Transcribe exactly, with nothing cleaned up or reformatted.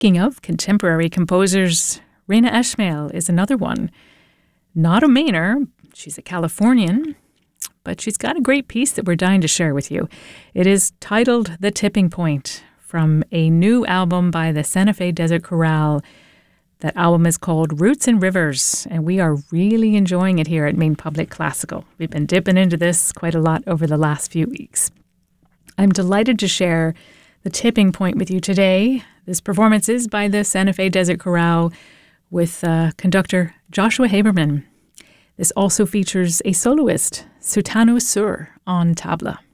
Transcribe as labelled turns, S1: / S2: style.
S1: Speaking of contemporary composers, Reina Esmail is another one. Not a Mainer, she's a Californian, but she's got a great piece that we're dying to share with you. It is titled The Tipping Point, from a new album by the Santa Fe Desert Chorale. That album is called Roots and Rivers, and we are really enjoying it here at Maine Public Classical. We've been dipping into this quite a lot over the last few weeks. I'm delighted to share The Tipping Point with you today. This performance is by the Santa Fe Desert Chorale with uh, conductor Joshua Haberman. This also features a soloist, Sutano Sur, on tabla.